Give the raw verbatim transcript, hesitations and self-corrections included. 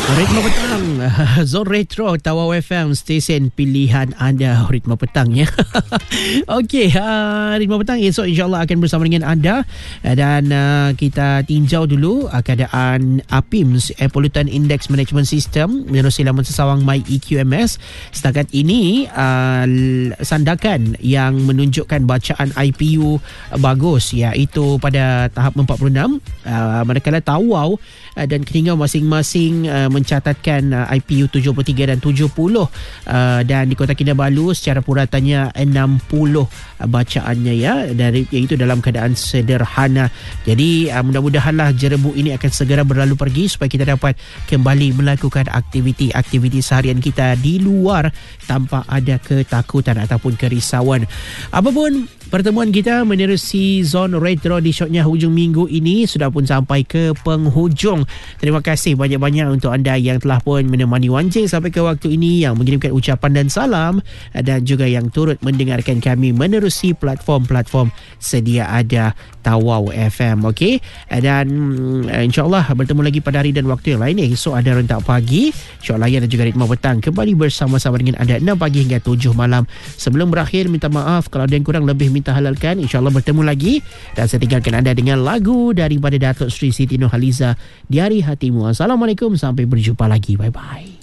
Ritma Petang, Zone Retro, Tawau F M, stesen pilihan anda. Ritma Petang ya. Okey, uh, Ritma Petang esok insyaAllah akan bersama dengan anda. Dan uh, kita tinjau dulu uh, keadaan A P I M S, Air Pollutant Index Management System, menerusi laman sesawang My E Q M S. Setakat ini uh, sandakan yang menunjukkan bacaan I P U bagus, iaitu pada tahap empat puluh enam, uh, manakala Tawau uh, dan Keningau masing-masing uh, mencatatkan uh, I P U tujuh puluh tiga dan tujuh puluh, uh, dan di Kota Kinabalu secara puratannya enam puluh uh, bacaannya ya, dari iaitu dalam keadaan sederhana. Jadi uh, mudah-mudahanlah jerebu ini akan segera berlalu pergi supaya kita dapat kembali melakukan aktiviti-aktiviti seharian kita di luar tanpa ada ketakutan ataupun kerisauan. Apapun pertemuan kita menerusi Zone Retro di shotnya hujung minggu ini sudah pun sampai ke penghujung. Terima kasih banyak-banyak untuk anda yang telah pun menemani Wan J sampai ke waktu ini, yang mengirimkan ucapan dan salam, dan juga yang turut mendengarkan kami menerusi platform-platform sedia ada Tawau F M. Okey, dan insyaAllah bertemu lagi pada hari dan waktu yang lain. Esok ada Rentak Pagi, Syok Layan dan juga Ritma Petang kembali bersama-sama dengan anda enam pagi hingga tujuh malam. Sebelum berakhir, minta maaf kalau ada yang kurang lebih minta halalkan. InsyaAllah bertemu lagi, dan saya tinggalkan anda dengan lagu daripada Datuk Seri Siti Nurhaliza, Di Hari Hatimu. Assalamualaikum, sampai berjumpa lagi. Bye-bye.